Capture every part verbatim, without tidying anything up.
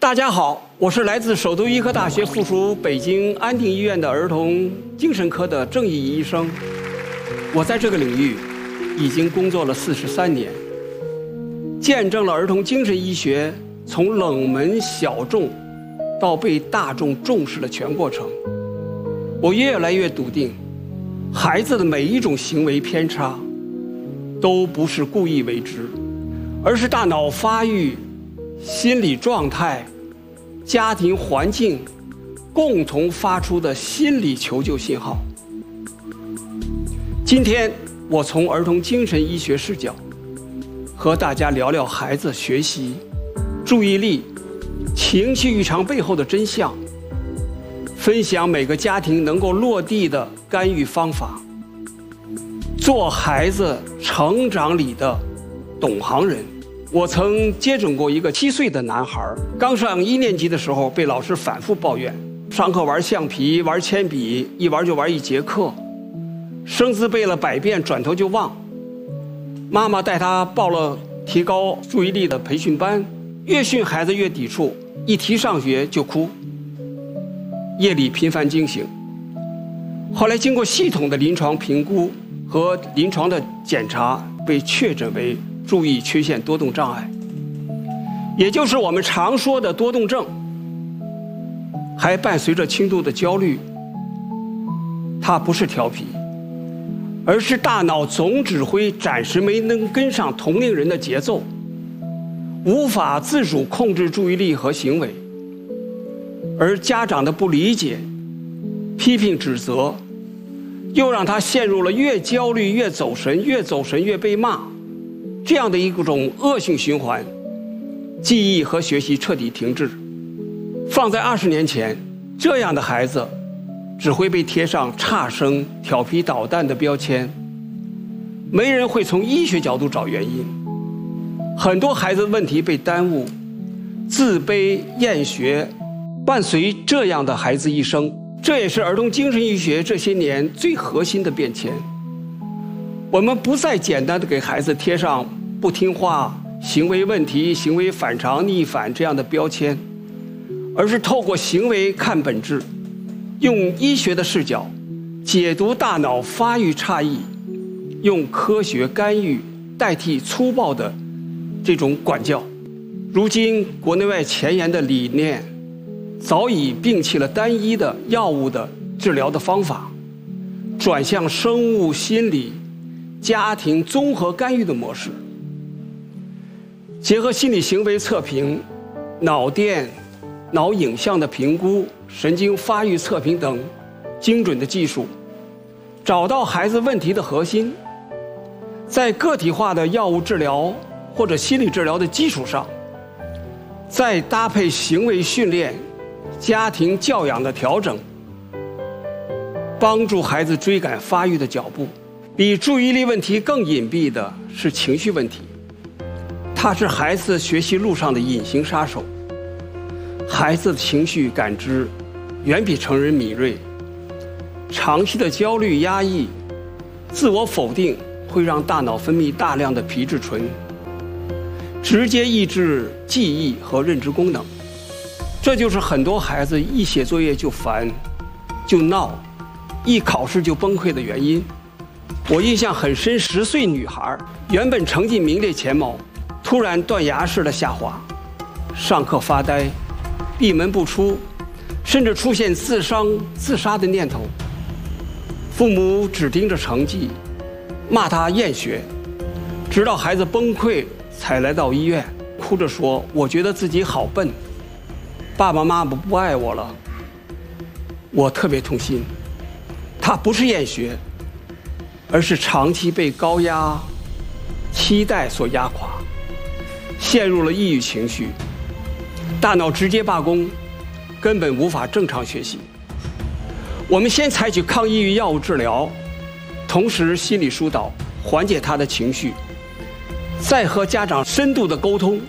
大家好，我是来自首都医科大学附属北京安定医院的儿童精神科的郑义仪医生。我在这个领域已经工作了四十三年，见证了儿童精神医学从冷门小众到被大众重视的全过程。我越来越笃定，孩子的每一种行为偏差都不是故意为之，而是大脑发育、心理状态、家庭环境共同发出的心理求救信号。今天我从儿童精神医学视角和大家聊聊孩子学习、注意力、情绪异常背后的真相，分享每个家庭能够落地的干预方法，做孩子成长里的懂行人。我曾接诊过一个七岁的男孩，刚上一年级的时候被老师反复抱怨，上课玩橡皮玩铅笔，一玩就玩一节课，生字背了百遍转头就忘。妈妈带他报了提高注意力的培训班，越训孩子越抵触，一提上学就哭，夜里频繁惊醒。后来经过系统的临床评估和临床的检查，被确诊为注意缺陷多动障碍，也就是我们常说的多动症，还伴随着轻度的焦虑。它不是调皮，而是大脑总指挥暂时没能跟上同龄人的节奏，无法自主控制注意力和行为，而家长的不理解、批评指责，又让他陷入了越焦虑越走神，越走神越被骂，这样的一种恶性循环，记忆和学习彻底停滞。放在二十年前，这样的孩子只会被贴上差生、调皮捣蛋的标签，没人会从医学角度找原因。很多孩子的问题被耽误，自卑、厌学伴随这样的孩子一生，这也是儿童精神医学这些年最核心的变迁。我们不再简单的给孩子贴上不听话、行为问题、行为反常、逆反这样的标签，而是透过行为看本质，用医学的视角解读大脑发育差异，用科学干预代替粗暴的这种管教。如今国内外前沿的理念早已摒弃了单一的药物的治疗的方法，转向生物心理、家庭综合干预的模式，结合心理行为测评、脑电、脑影像的评估、神经发育测评等精准的技术，找到孩子问题的核心，在个体化的药物治疗或者心理治疗的基础上，再搭配行为训练、家庭教养的调整，帮助孩子追赶发育的脚步。比注意力问题更隐蔽的是情绪问题，它是孩子学习路上的隐形杀手。孩子的情绪感知远比成人敏锐，长期的焦虑、压抑、自我否定会让大脑分泌大量的皮质醇，直接抑制记忆和认知功能。这就是很多孩子一写作业就烦、就闹，一考试就崩溃的原因。我印象很深，十岁女孩原本成绩名列前茅，突然断崖式的下滑，上课发呆，闭门不出，甚至出现自伤、自杀的念头。父母只盯着成绩，骂她厌学，直到孩子崩溃才来到医院，哭着说：“我觉得自己好笨，爸爸妈妈不爱我了。”我特别痛心，她不是厌学，而是长期被高压、期待所压垮，陷入了抑郁情绪，大脑直接罢工，根本无法正常学习。我们先采取抗抑郁药物治疗，同时心理疏导，缓解他的情绪，再和家长深度的沟通，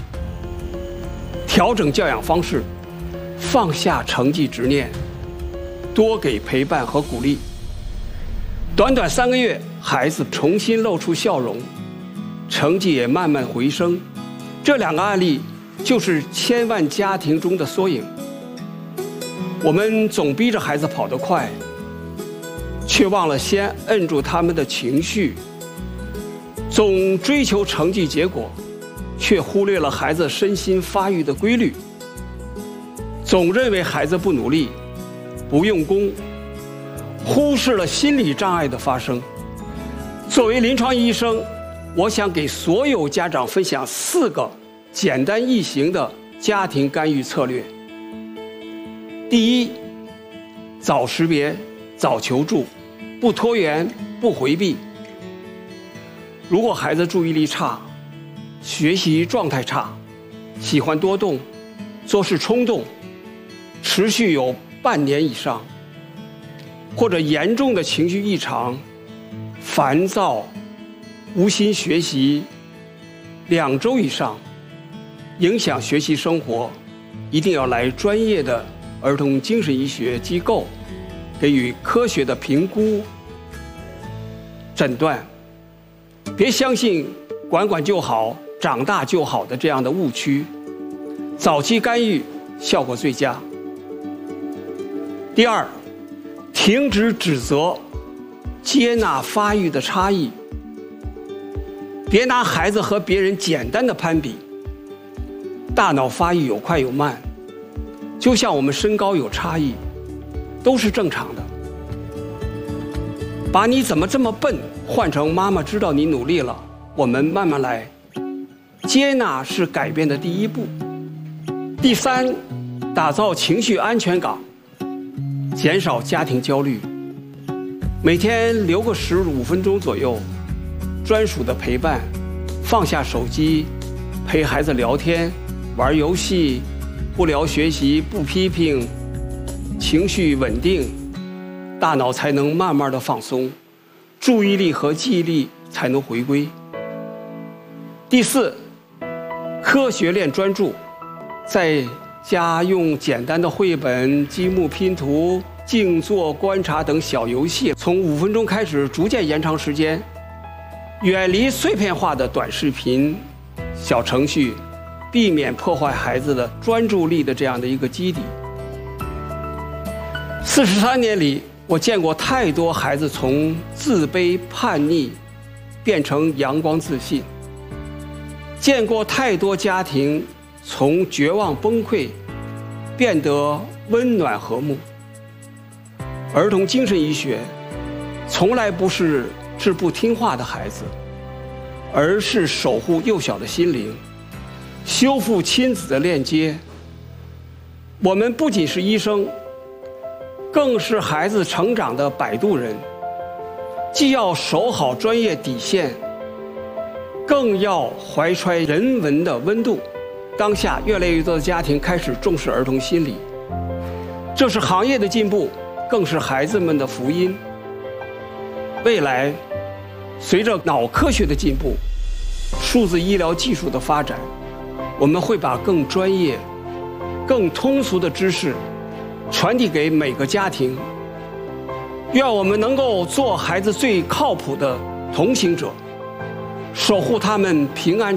调整教养方式，放下成绩执念，多给陪伴和鼓励。短短三个月，孩子重新露出笑容，成绩也慢慢回升。这两个案例就是千万家庭中的缩影。我们总逼着孩子跑得快，却忘了先摁住他们的情绪；总追求成绩结果，却忽略了孩子身心发育的规律；总认为孩子不努力、不用功，忽视了心理障碍的发生。作为临床医生，我想给所有家长分享四个简单易行的家庭干预策略。第一，早识别，早求助，不拖延，不回避。如果孩子注意力差，学习状态差，喜欢多动，做事冲动，持续有半年以上，或者严重的情绪异常，烦躁，无心学习，两周以上，影响学习生活，一定要来专业的儿童精神医学机构，给予科学的评估、诊断。别相信管管就好、长大就好的这样的误区，早期干预效果最佳。第二，停止指责，接纳发育的差异。别拿孩子和别人简单的攀比。大脑发育有快有慢，就像我们身高有差异，都是正常的。把你怎么这么笨换成妈妈知道你努力了，我们慢慢来。接纳是改变的第一步。第三，打造情绪安全港，减少家庭焦虑。每天留个十五分钟左右，专属的陪伴，放下手机，陪孩子聊天、玩游戏，不聊学习，不批评，情绪稳定，大脑才能慢慢的放松，注意力和记忆力才能回归。第四，科学练专注，在家用简单的绘本、积木拼图、静坐观察等小游戏，从五分钟开始逐渐延长时间，远离碎片化的短视频、小程序，避免破坏孩子的专注力的这样的一个基底。四十三年里，我见过太多孩子从自卑叛逆变成阳光自信，见过太多家庭从绝望崩溃变得温暖和睦。儿童精神医学从来不是治不听话的孩子，而是守护幼小的心灵，修复亲子的链接。我们不仅是医生，更是孩子成长的摆渡人，既要守好专业底线，更要怀揣人文的温度。当下越来越多的家庭开始重视儿童心理，这是行业的进步，更是孩子们的福音。未来，随着脑科学的进步，数字医疗技术的发展，我们会把更专业、更通俗的知识传递给每个家庭。愿我们能够做孩子最靠谱的同行者，守护他们平安